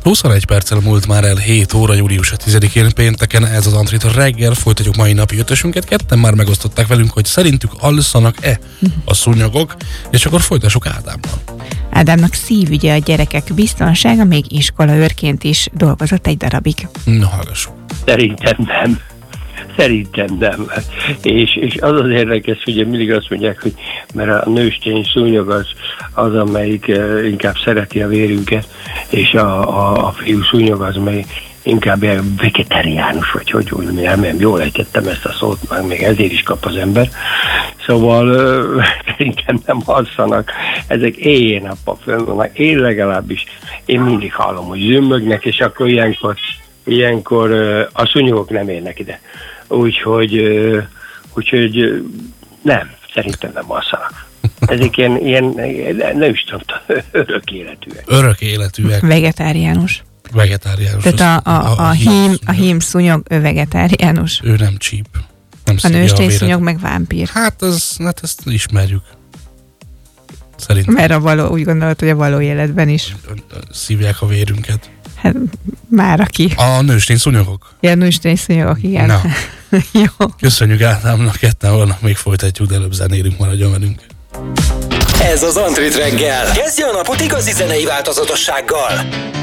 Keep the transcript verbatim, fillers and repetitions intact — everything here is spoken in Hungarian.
huszonegy perccel múlt már el hét óra július tizedikén pénteken, ez az Antrit reggel, folytatjuk mai napi ötösünket, ketten már megosztották velünk, hogy szerintük alszanak-e a szúnyogok, és akkor folytassuk Ádámmal. Ádámnak szívügye a gyerekek biztonsága, még iskolaőrként is dolgozott egy darabig. Na, hallgassuk. Szerintem nem. Szerintem nem. És, és az az érdekes, hogy mindig azt mondják, hogy mert a nőstény szúnyog az, az amelyik uh, inkább szereti a vérünket, és a, a, a fiú szúnyog az, amely inkább vegetáriánus, vagy hogy úgy nem, jól ejtettem ezt a szót, meg még ezért is kap az ember. Szóval uh, szerintem nem alszanak. Ezek éjjel-nappal fönn vannak. Én legalábbis, én mindig hallom, hogy zümmögnek, és akkor ilyenkor, ilyenkor uh, a szúnyogok nem érnek ide. Úgyhogy, uh, úgyhogy uh, nem, szerintem nem alszanak. Ezek ilyen, ilyen nem is tudom, örök életűek. Örök életűek. Vegetáriánus. Vegetáriánus. Tehát a, a, a, a, hím, a hím szúnyog, ő vegetáriánus. Ő nem csíp. Nem a nőstény szúnyog meg vámpír. Hát, az, hát ezt ismerjük. Szerintem. Mert a való, úgy gondolod, hogy a való életben is. Szívják a vérünket. Hát már aki. A nőstény szúnyogok. Ja, nőstény szúnyogok, igen. Na. Jó. Köszönjük Ádámnak, ketten vannak, még folytatjuk, de előbb zenélünk, maradjon velünk. Ez az Antrit reggel. Kezdje a napot igazi zenei változatossággal.